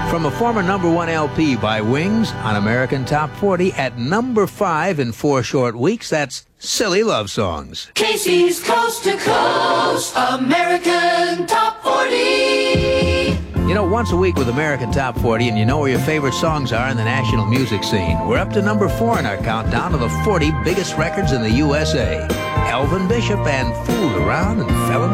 From a former #1 LP by Wings on American Top 40 at #5 in 4 short weeks, that's Silly Love Songs. Casey's Coast to Coast American Top 40. You know, once a week with American Top 40, and you know where your favorite songs are in the national music scene. We're up to #4 in our countdown of the 40 biggest records in the USA. Elvin Bishop and Fooled Around and Fell in